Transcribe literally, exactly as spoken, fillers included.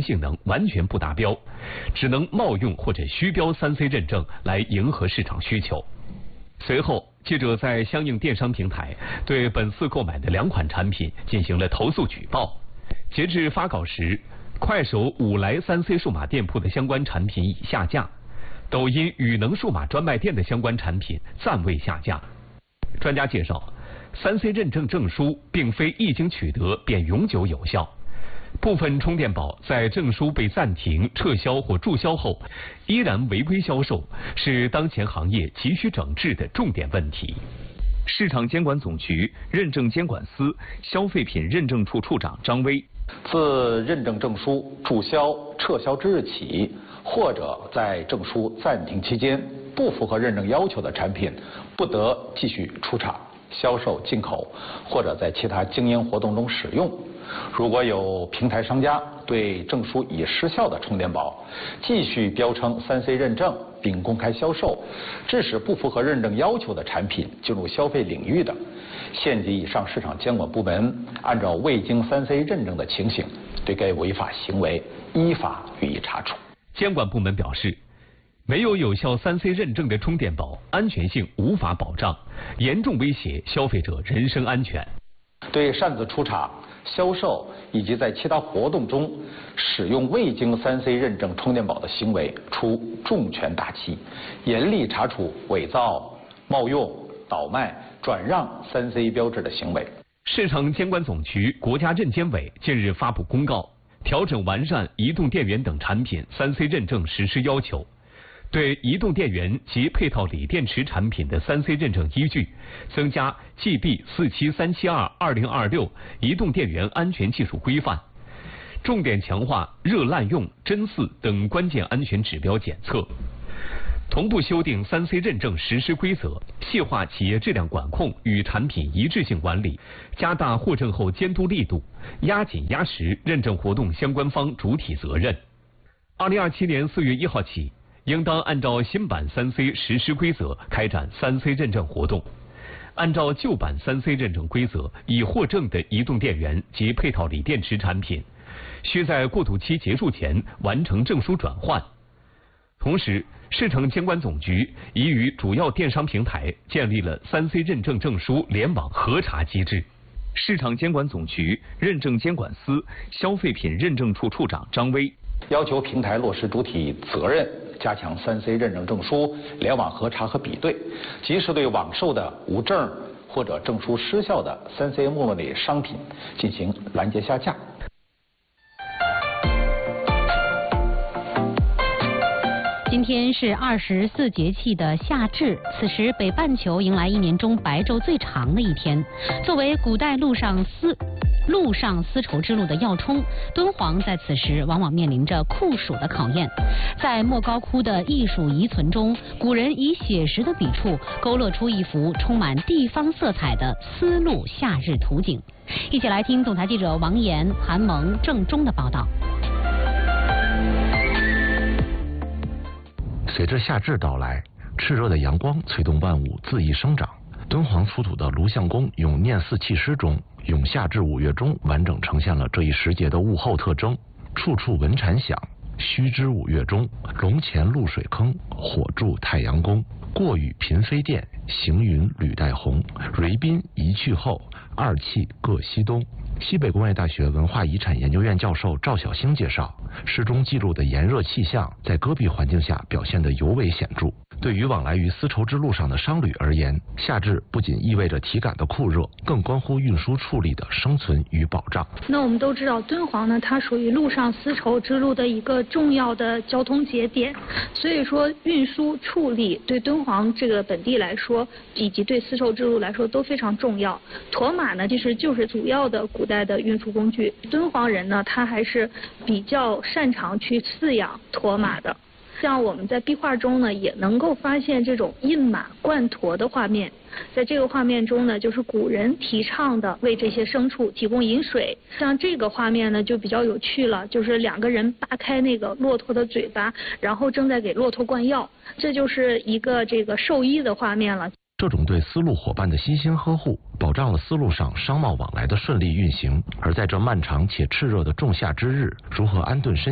性能完全不达标，只能冒用或者虚标 三 C 认证来迎合市场需求。随后，记者在相应电商平台对本次购买的两款产品进行了投诉举报。截至发稿时，快手五来 三 C 数码店铺的相关产品已下架，抖音宇能数码专卖店的相关产品暂未下架。专家介绍， 三 C 认证证书并非一经取得便永久有效，部分充电宝在证书被暂停、撤销或注销后，依然违规销售，是当前行业急需整治的重点问题。市场监管总局认证监管司消费品认证处处长张威， 自认证证书注销、撤销之日起，或者在证书暂停期间不符合认证要求的产品，不得继续出厂、销售、进口，或者在其他经营活动中使用。如果有平台商家对证书已失效的充电宝继续标称 三 C 认证并公开销售，致使不符合认证要求的产品进入消费领域的，县级以上市场监管部门按照未经 三 C 认证的情形，对该违法行为依法予以查处。 监管部门表示，没有有效 三 C 认证的充电宝安全性无法保障，严重威胁消费者人身安全。 对擅自出厂、销售以及在其他活动中使用未经 三 C 认证充电宝的行为，处重拳打击，严厉查处伪造、冒用、倒卖、转让 三 C 标志的行为。 市场监管总局、国家认监委近日发布公告，调整完善移动电源等产品 三 C 认证实施要求，对移动电源及配套锂电池产品的 三 C 认证依据增加 G B 四七三七二二零二六 移动电源安全技术规范，重点强化热滥用、真四等关键安全指标检测，同步修订 三 C 认证实施规则，细化企业质量管控与产品一致性管理，加大获证后监督力度，压紧压实认证活动相关方主体责任。二零二七年四月一号起，应当按照新版 三 C 实施规则开展 三 C 认证活动。按照旧版 三 C 认证规则，已获证的移动电源及配套锂电池产品，需在过渡期结束前完成证书转换。同时，市场监管总局已与主要电商平台建立了 三 C 认证证书联网核查机制。市场监管总局认证监管司消费品认证处处长张威要求平台落实主体责任，加强 三 C 认证证书联网核查和比对，及时对网售的无证或者证书失效的 三 C 目录类商品进行拦截下架。 今天是二十四节气的夏至，此时北半球迎来一年中白昼最长的一天。作为古代陆上丝陆上丝绸之路的要冲，敦煌在此时往往面临着酷暑的考验。在莫高窟的艺术遗存中，古人以写实的笔触勾勒出一幅充满地方色彩的丝路夏日图景。一起来听总台记者王岩、韩萌、郑中的报道。 随着夏至到来，炽热的阳光催动万物恣意生长。敦煌出土的卢相公咏念四气诗中，咏夏至五月中完整呈现了这一时节的物候特征。处处闻蝉响，须知五月中，龙潜露水坑，火柱太阳宫。过雨嫔妃殿，行云履带红。蕊宾一去后，二气各西东。西北工业大学文化遗产研究院教授赵小星介绍，诗中记录的炎热气象在戈壁环境下表现得尤为显著。对于往来于丝绸之路上的商旅而言，夏至不仅意味着体感的酷热，更关乎运输处理的生存与保障。 那我们都知道，敦煌呢，它属于陆上丝绸之路的一个重要的交通节点，所以说运输处理对敦煌这个本地来说，以及对丝绸之路来说都非常重要。驼马呢，其实就是主要的古代的运输工具。敦煌人呢，他还是比较擅长去饲养驼马的。像我们在壁画中呢，也能够发现这种印马灌驼的画面。在这个画面中呢，就是古人提倡的为这些牲畜提供饮水。像这个画面呢，就比较有趣了，就是两个人扒开那个骆驼的嘴巴，然后正在给骆驼灌药，这就是一个这个兽医的画面了。 这种对丝路伙伴的悉心呵护，保障了丝路上商贸往来的顺利运行。而在这漫长且炽热的仲夏之日，如何安顿身